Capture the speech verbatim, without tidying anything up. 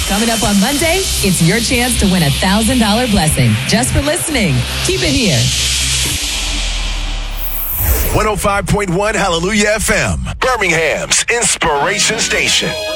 Coming up on Monday, it's your chance to win a one thousand dollars blessing just for listening. Keep it here. one oh five point one Hallelujah F M, Birmingham's Inspiration Station.